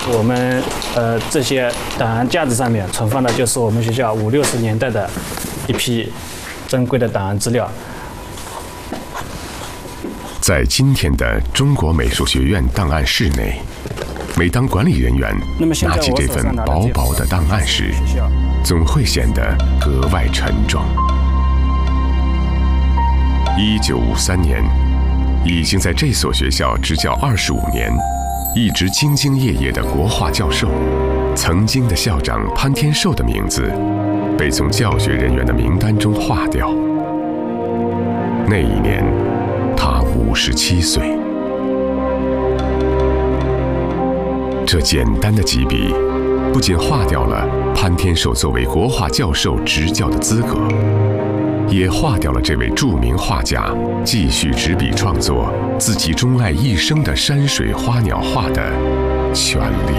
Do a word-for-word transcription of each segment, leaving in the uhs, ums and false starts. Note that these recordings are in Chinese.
我们呃这些档案架子上面存放的就是我们学校五六十年代的一批珍贵的档案资料。 在今天的中国美术学院档案室内，每当管理人员拿起这份薄薄的档案时，总会显得格外沉重。一九五三年，已经在这所学校执教二十五年，一直兢兢业业的国画教授，曾经的校长潘天寿的名字被从教学人员的名单中划掉。那一年，他五十七岁。这简单的几笔，不仅划掉了潘天寿作为国画教授执教的资格，也划掉了这位著名画家继续执笔创作自己钟爱一生的山水花鸟画的权利。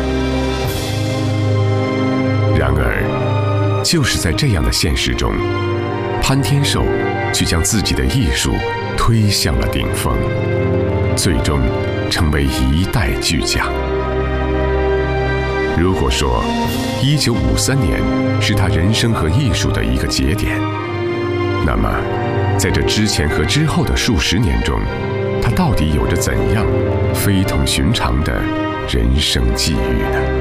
然而，就是在这样的现实中，潘天寿却将自己的艺术推向了顶峰，最终成为一代巨匠。如果说一九五三年是他人生和艺术的一个节点，那么在这之前和之后的数十年中，他到底有着怎样非同寻常的人生际遇呢？